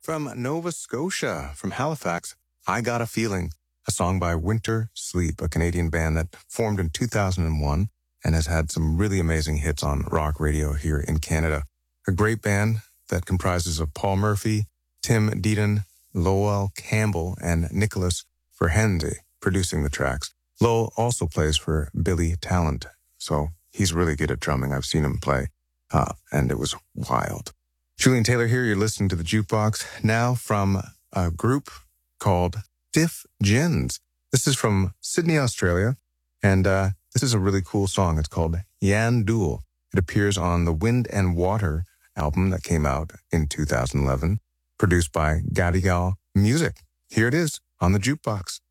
From Nova Scotia, from Halifax, I Got a Feeling, a song by Winter Sleep, a Canadian band that formed in 2001 and has had some really amazing hits on rock radio here in Canada. A great band that comprises of Paul Murphy, Tim Deaton, Lowell Campbell, and Nicholas Verhende producing the tracks. Lowell also plays for Billy Talent, so he's really good at drumming. I've seen him play, and it was wild. Julian Taylor here. You're listening to The Jukebox, now from a group called Stiff Gins. This is from Sydney, Australia, and this is a really cool song. It's called Yan Duel. It appears on the Wind and Water album that came out in 2011, produced by Gadigal Music. Here it is on The Jukebox.